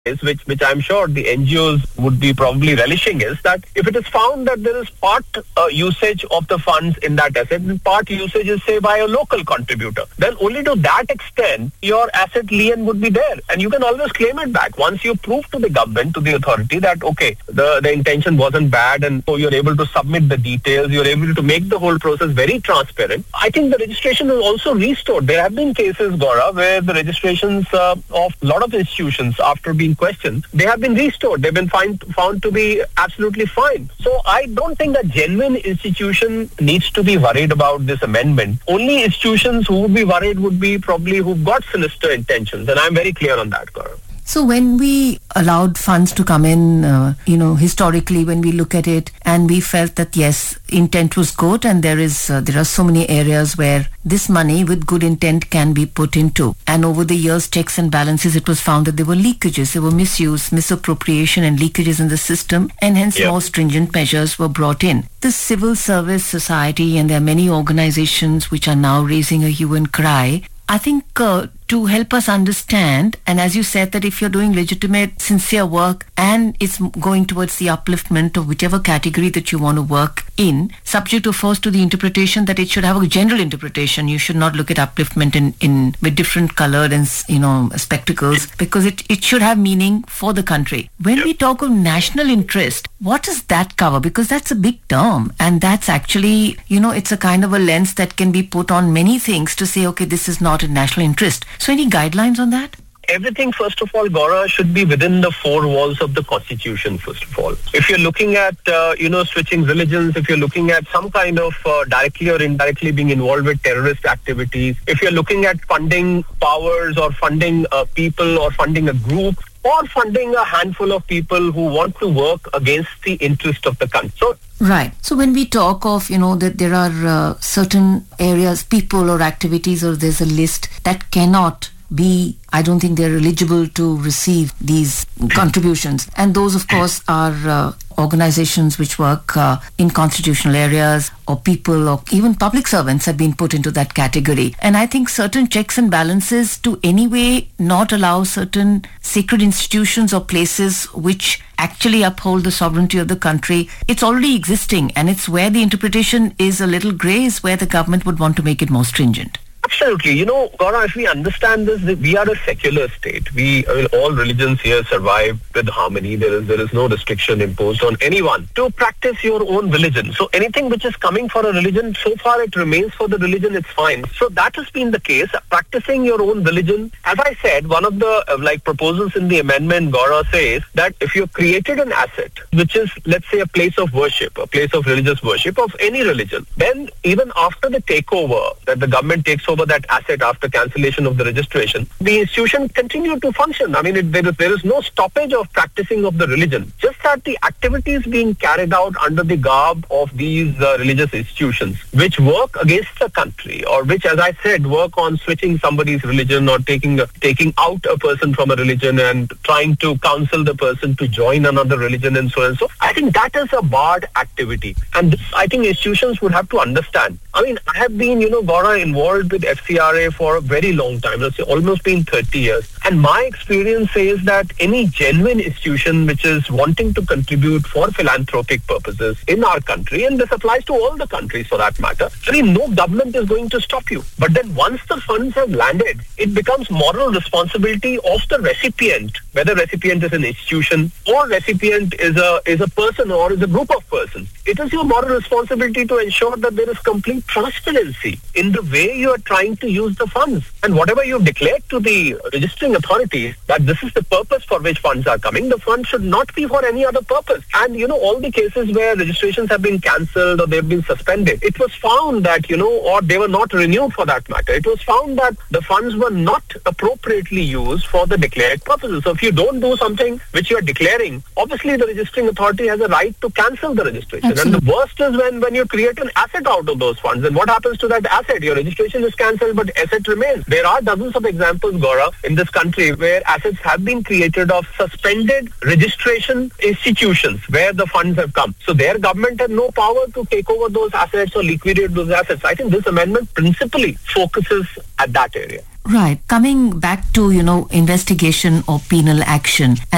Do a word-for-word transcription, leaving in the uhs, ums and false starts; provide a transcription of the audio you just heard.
is, which which I'm sure the N G Os would be probably relishing, is that if it is found that there is part uh, usage of the funds in that asset and part usage is, say, by a local contributor, then only to that extent your asset lien would be there. And you can always claim it back once you prove to the government, to the authority that, okay, the, the intention wasn't bad and so you're able to submit the details, you're able to make the whole process very transparent. I think the registration is also restored. There have been cases, Gaurav, where the registrations uh, of a lot of institutions, after being questions, they have been restored. They've been find, found to be absolutely fine. So I don't think that genuine institution needs to be worried about this amendment. Only institutions who would be worried would be probably who've got sinister intentions. And I'm very clear on that, Gaurav. So when we allowed funds to come in, uh, you know, historically, when we look at it, and we felt that, yes, intent was good, and there is uh, there are so many areas where this money with good intent can be put into. And over the years, checks and balances, it was found that there were leakages, there were misuse, misappropriation and leakages in the system, and hence Yeah. more stringent measures were brought in. The civil service society, and there are many organizations which are now raising a hue and cry, I think uh, to help us understand, and as you said, that if you're doing legitimate, sincere work and it's m- going towards the upliftment of whichever category that you want to work in, subject of course to the interpretation that it should have a general interpretation. You should not look at upliftment in, in with different colored and s- you know spectacles, because it, it should have meaning for the country. When we talk of national interest, what does that cover? Because that's a big term, and that's actually, you know, it's a kind of a lens that can be put on many things to say, okay, this is not in national interest. So any guidelines on that? Everything, first of all, Gaurav, should be within the four walls of the Constitution, first of all. If you're looking at, uh, you know, switching religions, if you're looking at some kind of uh, directly or indirectly being involved with terrorist activities, if you're looking at funding powers or funding uh, people or funding a group, or funding a handful of people who want to work against the interest of the country. So, Right. So when we talk of, you know, that there are uh, certain areas, people or activities, or there's a list that cannot be, I don't think they're eligible to receive these contributions. And those, of course, are uh, organizations which work uh, in constitutional areas, or people, or even public servants have been put into that category. And I think certain checks and balances to anyway not allow certain sacred institutions or places which actually uphold the sovereignty of the country, it's already existing, and it's where the interpretation is a little grey, is where the government would want to make it more stringent. absolutely. You know, Gaurav, if we understand this, that we are a secular state. We, I mean, all religions here survive with harmony. There is there is no restriction imposed on anyone to practice your own religion. So anything which is coming for a religion, so far it remains for the religion, it's fine. So that has been the case. Practicing your own religion, as I said, one of the uh, like proposals in the amendment, Gaurav, says that if you've created an asset, which is, let's say, a place of worship, a place of religious worship of any religion, then even after the takeover, that the government takes over that asset after cancellation of the registration, the institution continued to function. I mean, it, there, is, there is no stoppage of practicing of the religion. Just that the activities being carried out under the garb of these uh, religious institutions, which work against the country, or which, as I said, work on switching somebody's religion or taking a, taking out a person from a religion and trying to counsel the person to join another religion and so on and so. I think that is a barred activity. And this, I think institutions would have to understand. I mean, I have been, you know, Gaurav, involved with F C R A for a very long time. Let's say almost been thirty years. And my experience says that any genuine institution which is wanting to contribute for philanthropic purposes in our country, and this applies to all the countries for that matter, I mean, no government is going to stop you. But then once the funds have landed, it becomes moral responsibility of the recipient, whether recipient is an institution or recipient is a is a person or is a group of persons. It is your moral responsibility to ensure that there is complete transparency in the way you are trying to use the funds. And whatever you declare to the registering authorities that this is the purpose for which funds are coming, the funds should not be for any other purpose. And, you know, all the cases where registrations have been cancelled or they've been suspended, it was found that, you know, or they were not renewed for that matter. It was found that the funds were not appropriately used for the declared purposes. So if you don't do something which you are declaring, obviously the registering authority has a right to cancel the registration. Absolutely. And the worst is when, when you create an asset out of those funds. And what happens to that asset? Your registration is cancelled, but asset remains. There are dozens of examples, Gaurav, in this country where assets have been created of suspended registration institutions where the funds have come. So their government had no power to take over those assets or liquidate those assets. I think this amendment principally focuses at that area. Right. Coming back to, you know, investigation or penal action.